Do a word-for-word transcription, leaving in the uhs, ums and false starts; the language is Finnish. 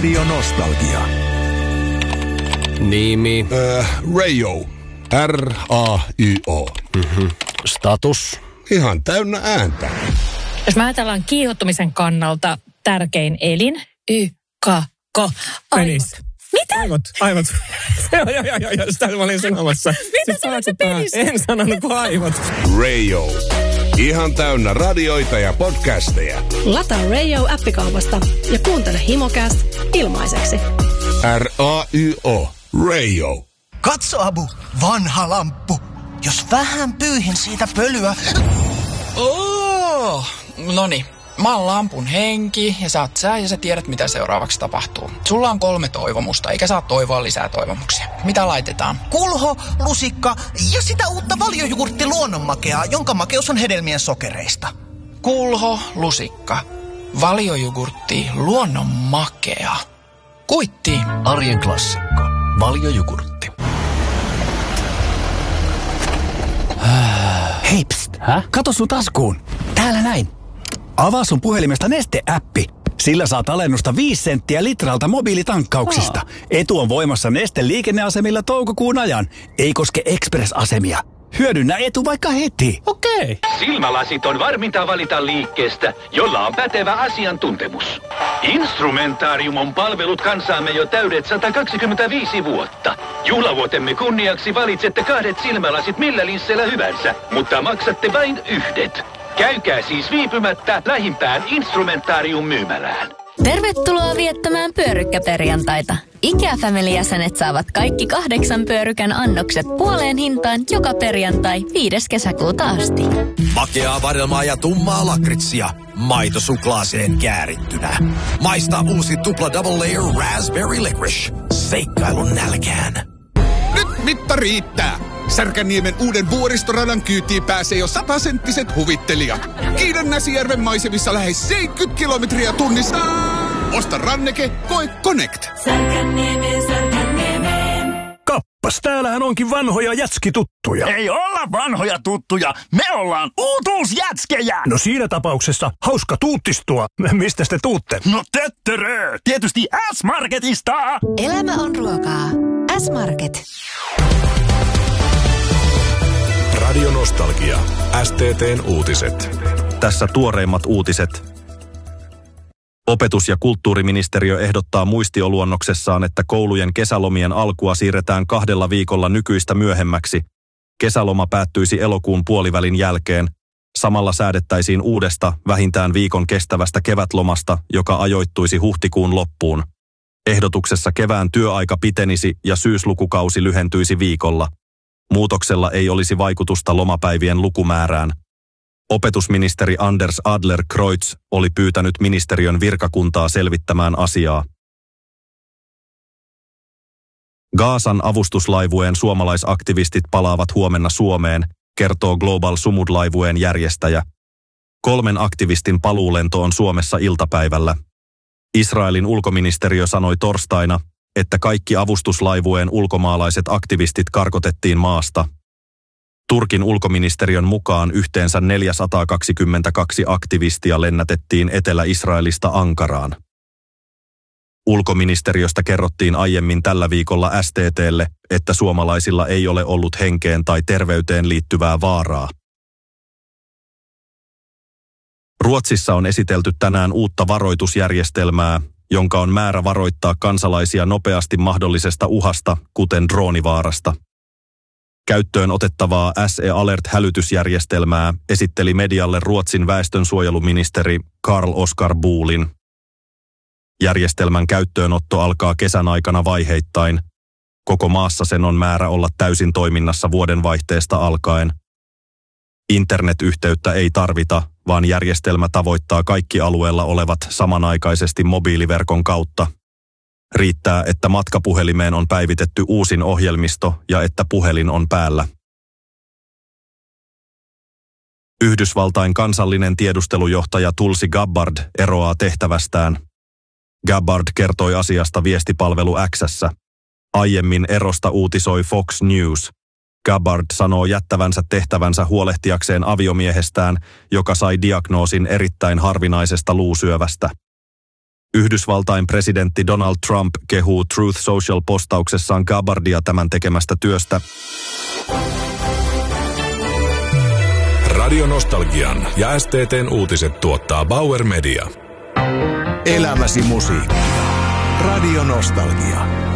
Radio Nostalgia. Nimi. Äh, Rayo. R A Y O. Mm-hmm. Status. Ihan täynnä ääntä. Jos mä ajatellaan kiihottumisen kannalta tärkein elin. Y, K, K. Penis. Mitä? Aivot, aivot. joo, joo, joo, joo, sitä mä olin sanomassa. Mitä sanoit se penis? En sanonut kuin aivot. Rayo. Ihan täynnä radioita ja podcasteja. Lataa Rayo appikaupasta ja kuuntele HimoCast ilmaiseksi. R A Y O. Rayo. Katso, Abu, vanha lamppu. Jos vähän pyyhin siitä pölyä... Oh, noni. Mä oon lampun henki ja sä oot sä ja sä tiedät mitä seuraavaksi tapahtuu. Sulla on kolme toivomusta eikä saa toivoa lisää toivomuksia. Mitä laitetaan? Kulho, lusikka ja sitä uutta valjojugurtti luonnonmakeaa, jonka makeus on hedelmien sokereista. Kulho, lusikka, valjojugurtti, luonnonmakea. Kuitti. Arjen klassikko. Valjojugurtti. Hei, pst. Häh? Kato sun taskuun. Täällä näin. Avaa sun puhelimesta Neste-appi. Sillä saat alennusta viisi senttiä litralta mobiilitankkauksista. Aa. Etu on voimassa Neste liikenneasemilla toukokuun ajan. Ei koske Express-asemia. Hyödynnä etu vaikka heti. Okei. Okay. Silmälasit on varminta valita liikkeestä, jolla on pätevä asiantuntemus. Instrumentarium on palvellut kansaamme jo täydet sata kaksikymmentäviisi vuotta. Juhlavuotemme kunniaksi valitsette kahdet silmälasit millä linsseillä hyvänsä, mutta maksatte vain yhdet. Käykää siis viipymättä lähimpään Instrumentarium-myymälään. Tervetuloa viettämään pyörykkäperjantaita. IKEA-family-jäsenet saavat kaikki kahdeksan pyörykän annokset puoleen hintaan joka perjantai viides kesäkuuta asti. Makeaa vadelmaa ja tummaa lakritsia. Maito suklaaseen käärittynä. Maista uusi tupla double layer raspberry licorice. Seikkailun nälkään. Nyt mitta riittää. Särkänniemen uuden vuoristoradan kyytiin pääsee jo satasenttiset huvittelijat. Kiiden Näsijärven maisemissa lähes seitsemänkymmentä kilometriä tunnissa. Osta ranneke, koe Connect. Särkänniemeen, Särkänniemeen. Kappas, täällähän onkin vanhoja jätskituttuja. Ei olla vanhoja tuttuja, me ollaan uutuusjätskejä. No siinä tapauksessa hauska tuuttistua. Mistä te tuutte? No töttörö, tietysti S-Marketista. Elämä on ruokaa. S-Market. Radio Nostalgia. S T T:n uutiset. Tässä tuoreimmat uutiset. Opetus- ja kulttuuriministeriö ehdottaa muistioluonnoksessaan, että koulujen kesälomien alkua siirretään kahdella viikolla nykyistä myöhemmäksi. Kesäloma päättyisi elokuun puolivälin jälkeen. Samalla säädettäisiin uudesta, vähintään viikon kestävästä kevätlomasta, joka ajoittuisi huhtikuun loppuun. Ehdotuksessa kevään työaika pitenisi ja syyslukukausi lyhentyisi viikolla. Muutoksella ei olisi vaikutusta lomapäivien lukumäärään. Opetusministeri Anders Adler-Kreutz oli pyytänyt ministeriön virkakuntaa selvittämään asiaa. Gazan avustuslaivueen suomalaisaktivistit palaavat huomenna Suomeen, kertoo Global Sumud-laivueen järjestäjä. Kolmen aktivistin paluulento on Suomessa iltapäivällä. Israelin ulkoministeriö sanoi torstaina, että kaikki avustuslaivueen ulkomaalaiset aktivistit karkotettiin maasta. Turkin ulkoministeriön mukaan yhteensä neljäsataakaksikymmentäkaksi aktivistia lennätettiin Etelä-Israelista Ankaraan. Ulkoministeriöstä kerrottiin aiemmin tällä viikolla S T T:lle, että suomalaisilla ei ole ollut henkeen tai terveyteen liittyvää vaaraa. Ruotsissa on esitelty tänään uutta varoitusjärjestelmää, jonka on määrä varoittaa kansalaisia nopeasti mahdollisesta uhasta, kuten droonivaarasta. Käyttöön otettavaa S E Alert-hälytysjärjestelmää esitteli medialle Ruotsin väestönsuojeluministeri Carl Oskar Bolin. Järjestelmän käyttöönotto alkaa kesän aikana vaiheittain. Koko maassa sen on määrä olla täysin toiminnassa vuodenvaihteesta alkaen. Internetyhteyttä ei tarvita, vaan järjestelmä tavoittaa kaikki alueella olevat samanaikaisesti mobiiliverkon kautta. Riittää, että matkapuhelimeen on päivitetty uusin ohjelmisto ja että puhelin on päällä. Yhdysvaltain kansallinen tiedustelujohtaja Tulsi Gabbard eroaa tehtävästään. Gabbard kertoi asiasta viestipalvelu X:ssä. Aiemmin erosta uutisoi Fox News. Gabbard sanoo jättävänsä tehtävänsä huolehtiakseen aviomiehestään, joka sai diagnoosin erittäin harvinaisesta luusyövästä. Yhdysvaltain presidentti Donald Trump kehuu Truth Social-postauksessaan Gabardia tämän tekemästä työstä. Radionostalgian ja S T T:n uutiset tuottaa Bauer Media. Elämäsi musiikkia. Radio Nostalgia.